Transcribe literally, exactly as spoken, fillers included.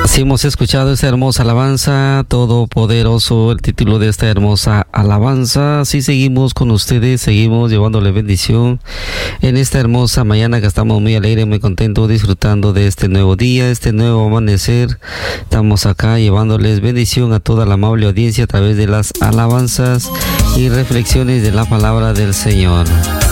Así hemos escuchado esta hermosa alabanza, Todopoderoso, el título de esta hermosa alabanza. Así seguimos con ustedes, seguimos llevándole bendición en esta hermosa mañana que estamos muy alegres, muy contentos, disfrutando de este nuevo día, este nuevo amanecer. Estamos acá llevándoles bendición a toda la amable audiencia a través de las alabanzas y reflexiones de la palabra del Señor.